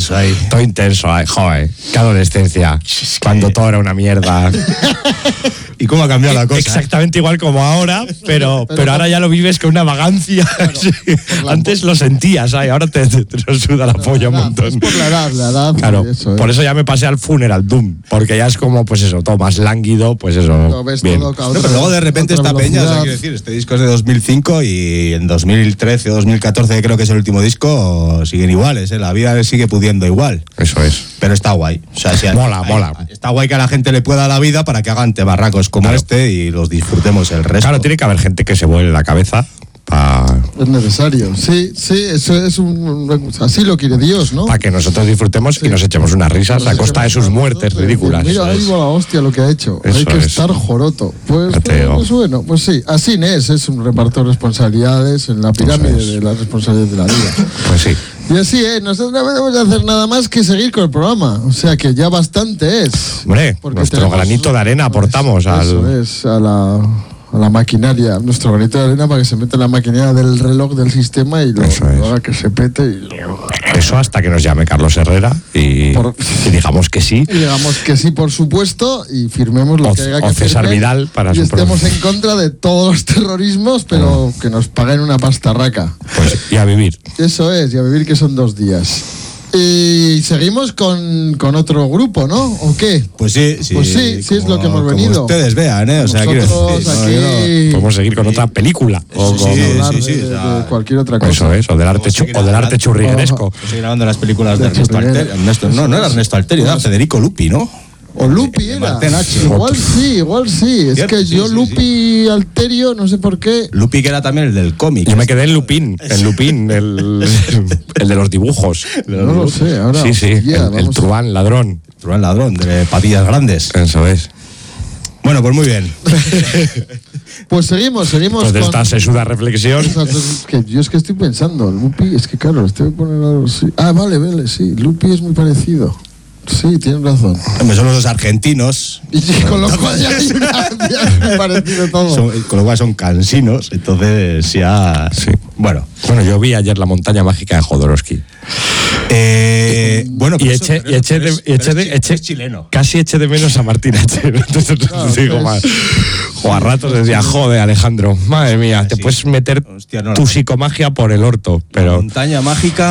intenso ahí. Todo intenso, joder. Qué adolescencia. Cuando todo era una mierda. ¿Y cómo ha cambiado la cosa? Exactamente igual como ahora, pero ahora ya lo vives con una vagancia. Claro, sí. Antes lo sentías, ahora te lo suda la polla un montón. Es por la edad. Claro, por eso ya me pasé al Funeral Doom, porque ya es como, pues eso, todo más lánguido, pues eso. Lo ves bien. todo pero luego de repente esta peña, o sea, quiero decir, este disco es de 2005 y en 2013 o 2014 creo que es el último disco, siguen iguales, la vida sigue pudiendo igual. Eso es. Pero está guay. O sea, mola. Está guay que a la gente le pueda la vida para que hagan temarracos como este y los disfrutemos el resto. Claro, tiene que haber gente que se vuele la cabeza. Es necesario, sí, eso es así lo quiere Dios, ¿no? Para que nosotros disfrutemos y nos echemos unas risas a costa de sus muertes ridículas. Mira, ahí va la hostia lo que ha hecho. Hay que estar joroto. Pues bueno, pues sí, así es un reparto de responsabilidades en la pirámide de las responsabilidades de la vida. Pues sí. Y así nosotros no debemos de hacer nada más que seguir con el programa. O sea que ya bastante es. Hombre, nuestro granito de arena aportamos a la maquinaria, nuestro granito de arena para que se meta en la maquinaria del reloj del sistema y lo haga que se pete. Eso hasta que nos llame Carlos Herrera y digamos que sí. Y digamos que sí, por supuesto, y firmemos lo que haya que hacer. O César Vidal para y estemos en contra de todos los terrorismos, pero que nos paguen una pastarraca. Pues y a vivir. Eso es, y a vivir, que son 2 días. Y seguimos con otro grupo, ¿no? ¿O qué? Pues sí, es lo que hemos venido. Como ustedes vean, O sea, podemos seguir con otra película. De cualquier otra cosa. Eso es, o del arte churrigueresco. Estoy grabando las películas de Ernesto Alterio. No era Ernesto Alterio, era Federico Lupi, ¿no? O Lupi era. Igual sí. Es que yo Lupi Alterio, no sé por qué. Lupi, que era también el del cómic. Yo me quedé en Lupin, el de los dibujos. No lo sé, ahora. Sí, el Truán Ladrón. Truán Ladrón, de patillas grandes. Eso es. Bueno, pues muy bien. Pues seguimos pues de esta sesuda reflexión. Yo es que estoy pensando, Lupi, es que claro, estoy poniendo algo así. Vale, sí, Lupi es muy parecido. Sí, tienes razón. Son los dos argentinos. Y con lo cual ya es parecido todo. Con lo cual son cansinos, entonces ya... Sí. Bueno, yo vi ayer La montaña mágica de Jodorowsky. Bueno, y eché chileno. Casi eché de menos a Martín H. Entonces digo, o a ratos decía, joder, Alejandro, madre mía, te puedes meter tu psicomagia por el orto, pero... La montaña mágica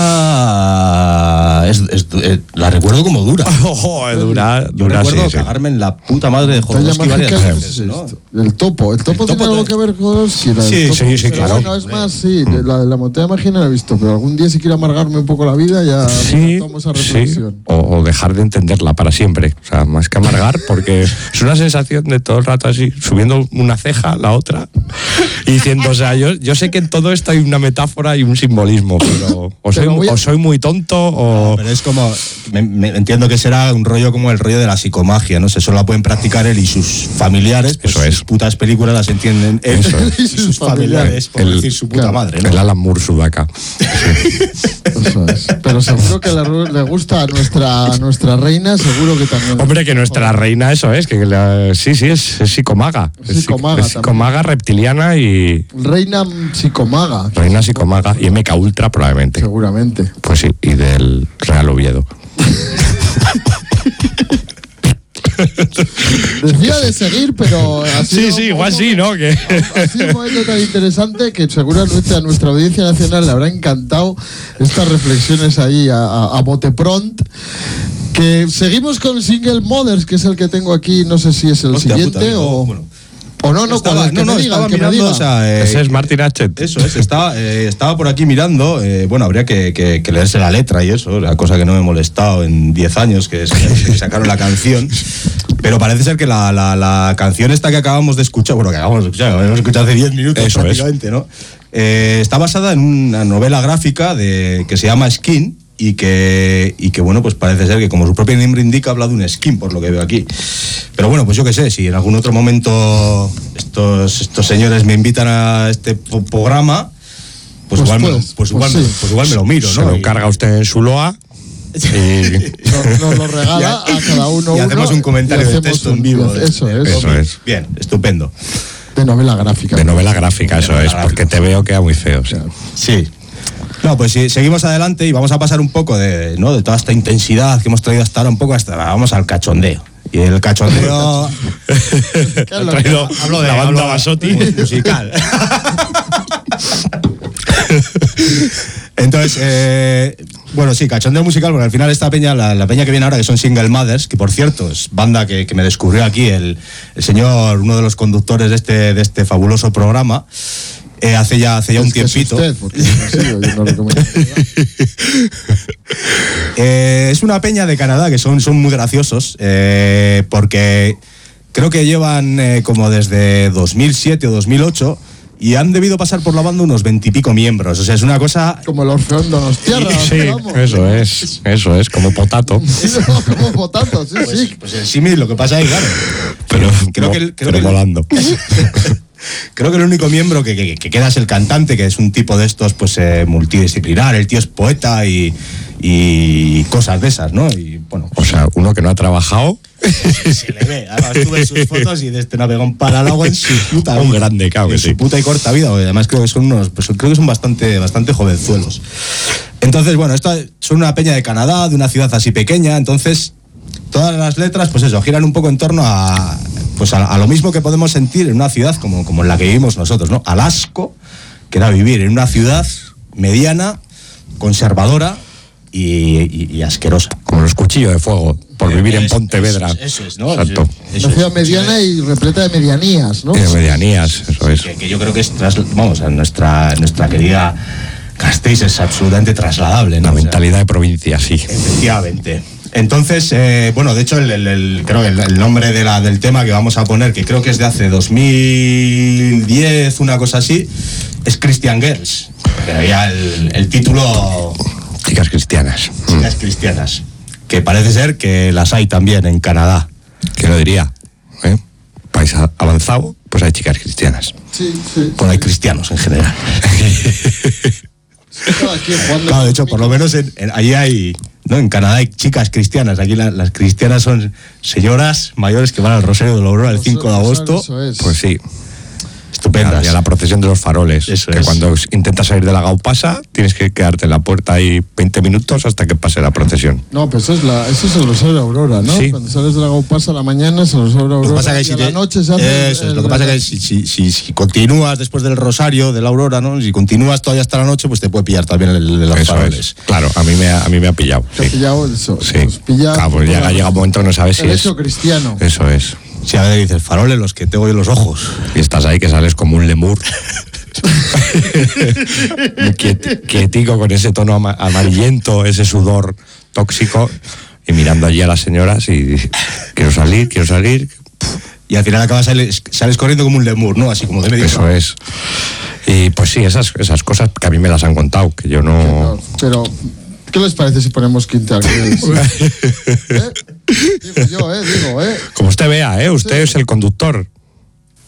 la recuerdo como dura. Dura. Yo recuerdo cagarme en la puta madre de Jodorowsky varias veces, ¿no? El topo tiene algo que ver con Jodorowsky. Sí, claro. Bueno, es más, sí, la montaña mágica no la he visto, pero algún día si quiero amargarme un poco la vida ya tomamos esa reflexión. Sí. O dejar de entenderla para siempre. O sea, más que amargar, porque es una sensación de todo el rato así, subiendo una ceja, la otra, y diciendo, o sea, yo sé que en todo esto hay una metáfora y un simbolismo, pero o soy muy tonto o... No, pero es como, me entiendo que será un rollo como el rollo de la psicomagia, ¿no? Solo la pueden practicar él y sus familiares, pues sus putas películas las entienden él y sus familiares, por decir su puta madre, ¿no? El Alan Moore sudaca. Eso es. Pero seguro que le gusta a nuestra reina, seguro que también. Hombre, que nuestra reina, eso es, sí, es psicomaga. Es psicomaga reptiliana y... Reina psicomaga. Y MK Ultra probablemente. Seguramente. Pues sí, y del Real Oviedo. Decía de seguir, pero así. Igual sí, ¿no? Que... Así un momento tan interesante que seguramente a nuestra audiencia nacional le habrá encantado estas reflexiones ahí a bote pront. Que seguimos con Single Mothers, que es el que tengo aquí, no sé si es el siguiente o... Bueno. O no, estaba mirando, o sea, ese es Martin H. Eso es, estaba por aquí mirando, bueno, habría que leerse la letra y eso, la cosa que no me he molestado en 10 años que sacaron la canción, pero parece ser que la canción esta que acabamos de escuchar, hemos escuchado hace 10 minutos eso prácticamente, ¿no? Está basada en una novela gráfica que se llama Skin, y que bueno, pues parece ser que, como su propio nombre indica, habla de un skin, por lo que veo aquí. Pero bueno, pues yo qué sé, si en algún otro momento estos señores me invitan a este programa, pues igual me lo miro, ¿no? Se lo carga usted en su loa. Nos lo regala a cada uno. Y hacemos un comentario de texto en vivo. Eso es. Bien, estupendo. De novela gráfica. Eso es, porque te veo que queda muy feo. Sí. No, pues sí, seguimos adelante y vamos a pasar un poco de toda esta intensidad que hemos traído hasta ahora, un poco vamos al cachondeo. Y el cachondeo... Hablo de la banda Basotti. Musical. Entonces, bueno, sí, cachondeo musical, porque al final esta peña, la peña que viene ahora, que son Single Mothers, que por cierto es banda que me descubrió aquí el señor, uno de los conductores de este fabuloso programa, hace ya un tiempito. Es usted, porque yo no sigo, yo no recomiendo. Es una peña de Canadá que son muy graciosos, porque creo que llevan como desde 2007 o 2008 y han debido pasar por la banda unos 20 y pico miembros. O sea, es una cosa... Como el Orfeón Donostiarra. Sí, eso es, como Potato. Como Potato, sí, sí. Pues el símil, lo que pasa ahí, claro. Pero volando. Creo que el único miembro que queda es el cantante, que es un tipo de estos pues multidisciplinar. El tío es poeta y cosas de esas, ¿no? Y bueno, o sea, uno que no ha trabajado. Se le ve. Además tuve sus fotos y de este navegón para el agua en su puta vida. Un grande, claro que sí. En su puta y corta vida. Además creo que son bastante jovenzuelos. Entonces, bueno, son una peña de Canadá, de una ciudad así pequeña. Entonces, todas las letras, pues eso, giran un poco en torno a lo mismo que podemos sentir en una ciudad como en la que vivimos nosotros, ¿no? Al asco que era vivir en una ciudad mediana, conservadora y asquerosa. Como los cuchillos de fuego, por vivir en Pontevedra. Eso es, ¿no? Exacto. Una ciudad mediana y repleta de medianías, ¿no? De medianías, eso es. Que yo creo que es, a nuestra querida Gasteiz es absolutamente trasladable, ¿no? La mentalidad de provincia, sí. Efectivamente. Entonces, bueno, de hecho, creo que el nombre del tema que vamos a poner, que creo que es de hace 2010, una cosa así, es Christian Girls. Que había el título... Chicas cristianas. Chicas cristianas. Que parece ser que las hay también en Canadá. ¿Qué lo diría? País avanzado, pues hay chicas cristianas. Sí. Pues hay cristianos en general. Claro, de hecho, por lo menos allí hay... ¿no? En Canadá hay chicas cristianas. Aquí las cristianas son señoras mayores que van al Rosario de la Aurora el 5 de agosto. Eso es. Pues sí. Estupendas. Y a la procesión de los faroles. Eso que es. cuando intentas salir de la Gaupasa, tienes que quedarte en la puerta ahí 20 minutos hasta que pase la procesión. No, pero eso es el Rosario de Aurora, ¿no? Sí. Cuando sales de la Gaupasa a la mañana es el Rosario de Aurora. Lo que pasa que y a la noche se hace... Eso es, lo que pasa que si continúas después del Rosario de la Aurora, ¿no? Si continúas todavía hasta la noche, pues te puede pillar también el de los Eso faroles. es. Claro, a mí me ha pillado. Te ha Sí. pillado eso. Sí. Nos pilla Claro, pues llega un momento que no sabes si el es... hecho cristiano. Eso es. Si a ver, dices, faroles, los que tengo yo en los ojos. Y estás ahí que sales como un lemur. Muy quietico, con ese tono amarillento, ese sudor tóxico, y mirando allí a las señoras y quiero salir. Y al final sales corriendo como un lemur, ¿no? Así como de medio. Eso es. Y pues sí, esas cosas que a mí me las han contado, que yo no... Pero, ¿qué les parece si ponemos Quinta Girls? Digo yo, digo. Como usted vea, usted es el conductor.